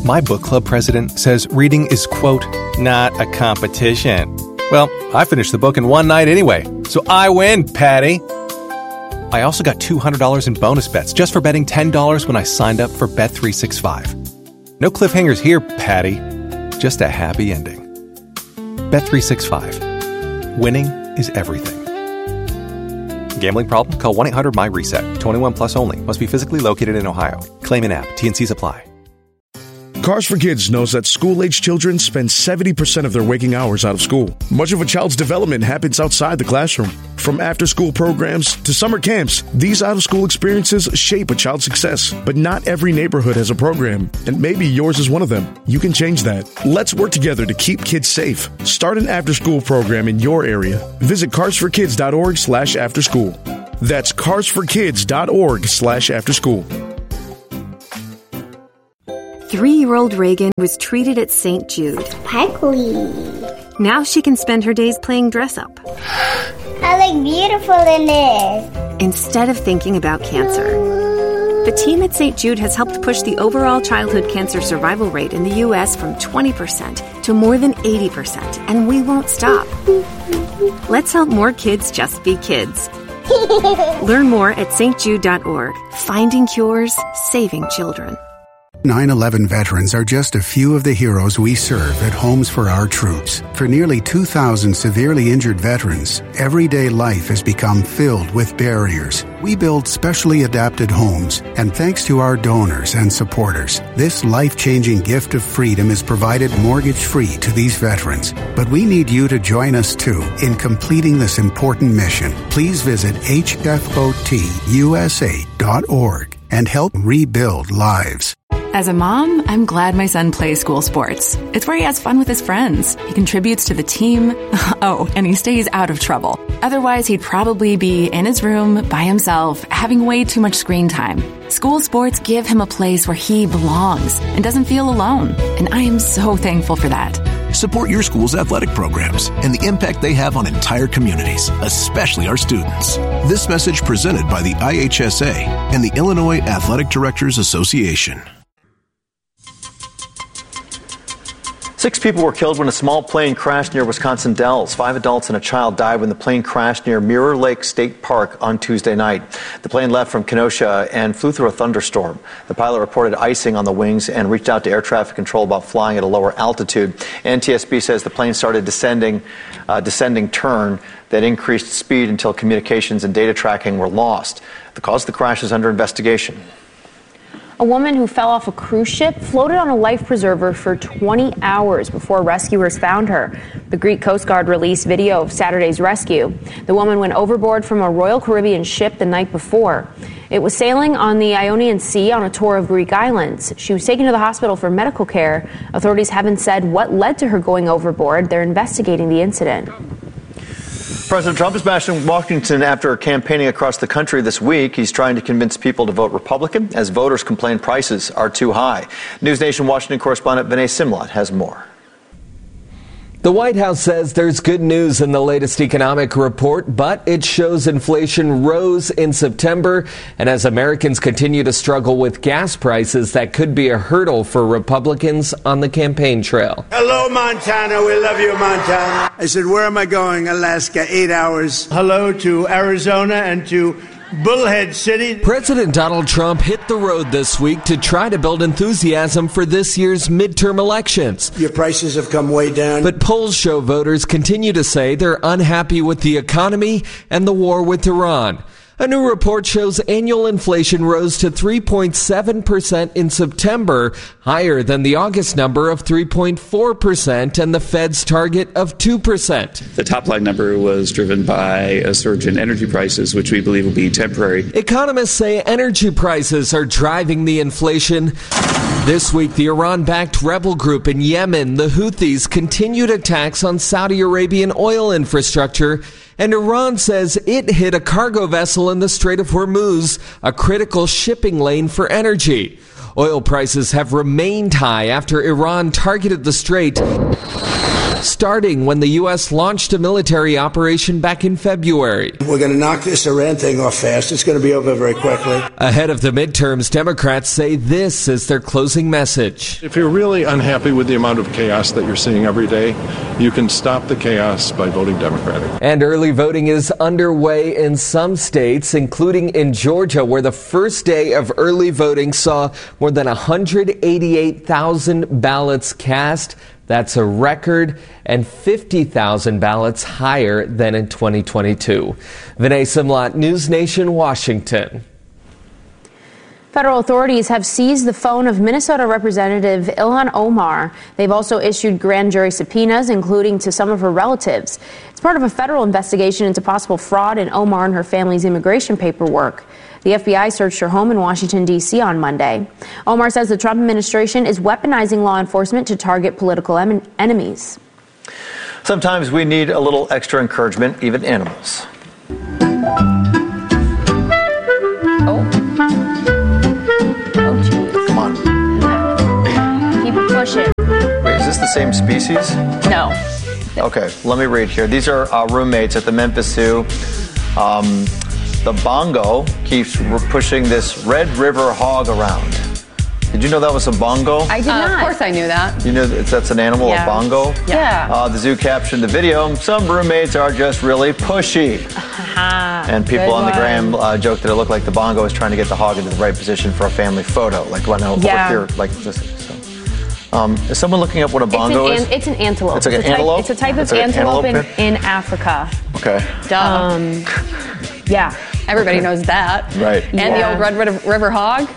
My book club president says reading is, quote, not a competition. Well, I finished the book in one night anyway, so I win, Patty. I also got $200 in bonus bets just for betting $10 when I signed up for Bet365. No cliffhangers here, Patty. Just a happy ending. Bet365. Winning is everything. Gambling problem? Call 1-800-MY-RESET. 21 plus only. Must be physically located in Ohio. Claim in app. T&Cs apply. Cars for Kids knows that school-age children spend 70% of their waking hours out of school. Much of a child's development happens outside the classroom. From after-school programs to summer camps, these out-of-school experiences shape a child's success. But not every neighborhood has a program, and maybe yours is one of them. You can change that. Let's work together to keep kids safe. Start an after-school program in your area. Visit carsforkids.org/afterschool. That's carsforkids.org/afterschool. 3-year-old Reagan was treated at St. Jude. Sparkly. Now she can spend her days playing dress-up. I look beautiful in this. Instead of thinking about cancer. The team at St. Jude has helped push the overall childhood cancer survival rate in the U.S. from 20% to more than 80%, and we won't stop. Let's help more kids just be kids. Learn more at stjude.org. Finding cures, saving children. 9/11 veterans are just a few of the heroes we serve at Homes for Our Troops. For nearly 2,000 severely injured veterans, everyday life has become filled with barriers. We build specially adapted homes, and thanks to our donors and supporters, this life-changing gift of freedom is provided mortgage-free to these veterans. But we need you to join us, too, in completing this important mission. Please visit hfotusa.org and help rebuild lives. As a mom, I'm glad my son plays school sports. It's where he has fun with his friends. He contributes to the team. Oh, and he stays out of trouble. Otherwise, he'd probably be in his room by himself, having way too much screen time. School sports give him a place where he belongs and doesn't feel alone. And I am so thankful for that. Support your school's athletic programs and the impact they have on entire communities, especially our students. This message presented by the IHSA and the Illinois Athletic Directors Association. 6 people were killed when a small plane crashed near Wisconsin Dells. 5 adults and a child died when the plane crashed near Mirror Lake State Park on Tuesday night. The plane left from Kenosha and flew through a thunderstorm. The pilot reported icing on the wings and reached out to air traffic control about flying at a lower altitude. NTSB says the plane started descending turn that increased speed until communications and data tracking were lost. The cause of the crash is under investigation. A woman who fell off a cruise ship floated on a life preserver for 20 hours before rescuers found her. The Greek Coast Guard released video of Saturday's rescue. The woman went overboard from a Royal Caribbean ship the night before. It was sailing on the Ionian Sea on a tour of Greek islands. She was taken to the hospital for medical care. Authorities haven't said what led to her going overboard. They're investigating the incident. President Trump is back in Washington after campaigning across the country this week. He's trying to convince people to vote Republican as voters complain prices are too high. News Nation Washington correspondent Vinay Simlat has more. The White House says there's good news in the latest economic report, but it shows inflation rose in September. And as Americans continue to struggle with gas prices, that could be a hurdle for Republicans on the campaign trail. Hello, Montana. We love you, Montana. I said, where am I going? Alaska, 8 hours. Hello to Arizona and to Bullhead City. President Donald Trump hit the road this week to try to build enthusiasm for this year's midterm elections. Your prices have come way down. But polls show voters continue to say they're unhappy with the economy and the war with Iran. A new report shows annual inflation rose to 3.7% in September, higher than the August number of 3.4% and the Fed's target of 2%. The top line number was driven by a surge in energy prices, which we believe will be temporary. Economists say energy prices are driving the inflation. This week, the Iran-backed rebel group in Yemen, the Houthis, continued attacks on Saudi Arabian oil infrastructure, and Iran says it hit a cargo vessel in the Strait of Hormuz, a critical shipping lane for energy. Oil prices have remained high after Iran targeted the strait. starting when the U.S. launched a military operation back in February. We're going to knock this Iran thing off fast. It's going to be over very quickly. Ahead of the midterms, Democrats say this is their closing message. If you're really unhappy with the amount of chaos that you're seeing every day, you can stop the chaos by voting Democratic. And early voting is underway in some states, including in Georgia, where the first day of early voting saw more than 188,000 ballots cast. That's a record, and 50,000 ballots higher than in 2022. Vinay Simlot, News Nation, Washington. Federal authorities have seized the phone of Minnesota Representative Ilhan Omar. They've also issued grand jury subpoenas, including to some of her relatives. It's part of a federal investigation into possible fraud in Omar and her family's immigration paperwork. The FBI searched her home in Washington, D.C. on Monday. Omar says the Trump administration is weaponizing law enforcement to target political enemies. Sometimes we need a little extra encouragement, even animals. Come on. Keep it pushing. Wait, is this the same species? No. Okay, let me read here. These are roommates at the Memphis Zoo. The bongo keeps pushing this Red River hog around. Did you know that was a bongo? I did not. Of course I knew that. You know that's an animal, a bongo? Yeah. The zoo captioned the video, some roommates are just really pushy. And people on the gram joked that it looked like the bongo was trying to get the hog into the right position for a family photo. Like right now, over here, like this. So. Is someone looking up what a bongo is? It's an antelope. It's like an antelope? It's a type of antelope in Africa. Okay. Duh. Yeah. Everybody knows that. Right. And the old Red River hog.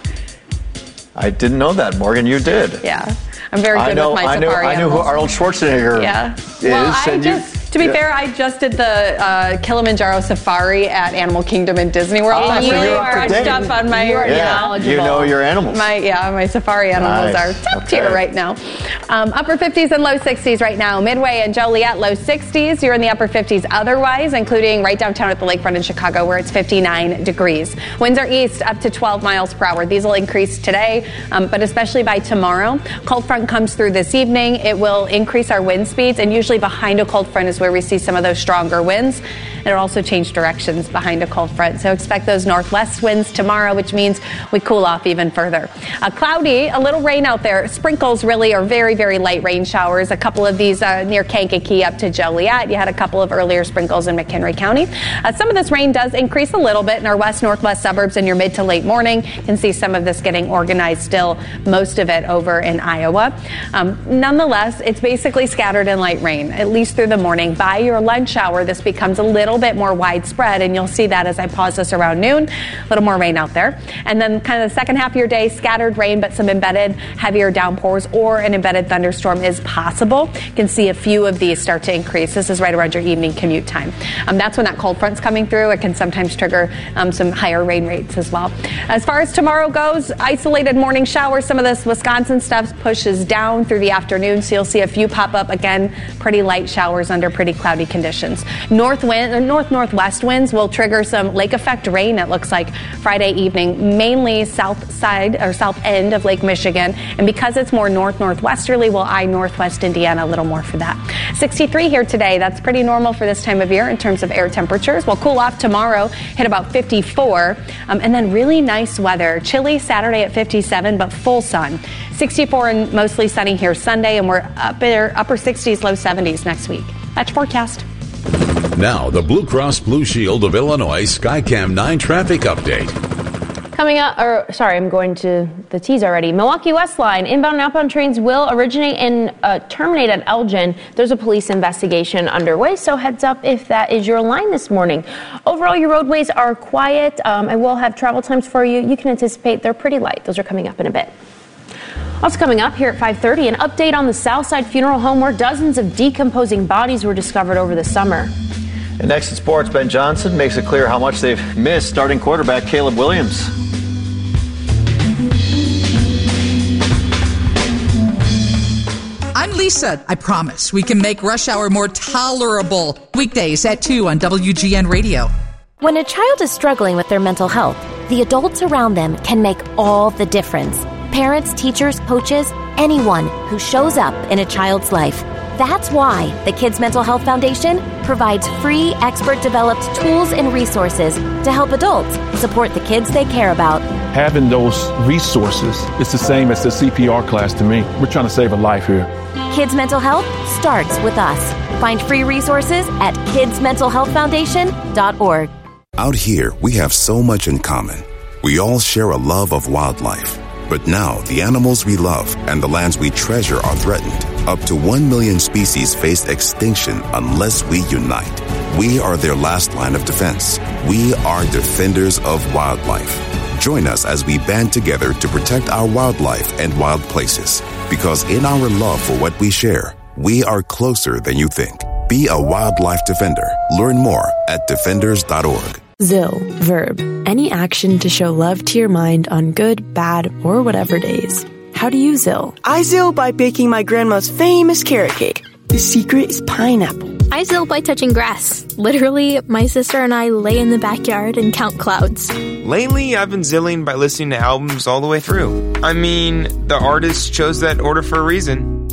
I didn't know that, Morgan. You did. Yeah. I'm very good with my safari I know who Arnold Schwarzenegger is. Well, to be fair, I just did the Kilimanjaro safari at Animal Kingdom in Disney World. Oh, I'm so really you're brushed up on my You know your animals. My safari animals are top tier right now. Upper 50s and low 60s right now. Midway and Joliet, low 60s. You're in the upper 50s otherwise, including right downtown at the lakefront in Chicago, where it's 59 degrees. Winds are east up to 12 miles per hour. These will increase today, but especially by tomorrow. Cold front comes through this evening. It will increase our wind speeds, and usually behind a cold front is where we see some of those stronger winds. It'll also change directions behind a cold front. So expect those northwest winds tomorrow, which means we cool off even further. Cloudy, a little rain out there. Sprinkles really are very, very light rain showers. A couple of these near Kankakee up to Joliet. You had a couple of earlier sprinkles in McHenry County. Some of this rain does increase a little bit in our west-northwest suburbs in your mid to late morning. You can see some of this getting organized still, most of it over in Iowa. Nonetheless, it's basically scattered and light rain, at least through the morning. By your lunch hour, this becomes a little bit more widespread, and you'll see that as I pause this around noon. A little more rain out there. And then kind of the second half of your day, scattered rain, but some embedded heavier downpours or an embedded thunderstorm is possible. You can see a few of these start to increase. This is right around your evening commute time. That's when that cold front's coming through. It can sometimes trigger some higher rain rates as well. As far as tomorrow goes, isolated morning showers. Some of this Wisconsin stuff pushes down through the afternoon, so you'll see a few pop up. Again, pretty light showers under pretty cloudy conditions. Northwest winds will trigger some lake effect rain, it looks like, Friday evening, mainly south side or south end of Lake Michigan. And because it's more northwesterly, we'll eye northwest Indiana a little more for that. 63 here today. That's pretty normal for this time of year in terms of air temperatures. We'll cool off tomorrow, hit about 54, and then really nice weather. Chilly Saturday at 57, but full sun. 64 and mostly sunny here Sunday, and we're upper 60s, low 70s next week. That's your forecast. Now, the Blue Cross Blue Shield of Illinois Skycam 9 traffic update. Coming up, I'm going to the T's already. Milwaukee West Line, inbound and outbound trains will originate and terminate at Elgin. There's a police investigation underway, so heads up if that is your line this morning. Overall, your roadways are quiet. I will have travel times for you. You can anticipate they're pretty light. Those are coming up in a bit. Also coming up here at 5:30, an update on the Southside Funeral Home where dozens of decomposing bodies were discovered over the summer. And next in sports, Ben Johnson makes it clear how much they've missed starting quarterback Caleb Williams. I'm Lisa. I promise we can make rush hour more tolerable. Weekdays at 2 on WGN Radio. When a child is struggling with their mental health, the adults around them can make all the difference. Parents, teachers, coaches, anyone who shows up in a child's life. That's why the Kids Mental Health Foundation provides free, expert-developed tools and resources to help adults support the kids they care about. Having those resources is the same as the CPR class to me. We're trying to save a life here. Kids Mental Health starts with us. Find free resources at kidsmentalhealthfoundation.org. Out here, we have so much in common. We all share a love of wildlife. But now, the animals we love and the lands we treasure are threatened. Up to 1 million species face extinction unless we unite. We are their last line of defense. We are defenders of wildlife. Join us as we band together to protect our wildlife and wild places. Because in our love for what we share, we are closer than you think. Be a wildlife defender. Learn more at defenders.org. ZIL. Verb. Any action to show love to your mind on good, bad, or whatever days. How do you ZIL? I ZIL by baking my grandma's famous carrot cake. The secret is pineapple. I ZIL by touching grass. Literally, my sister and I lay in the backyard and count clouds. Lately, I've been zilling by listening to albums all the way through. I mean, the artist chose that order for a reason.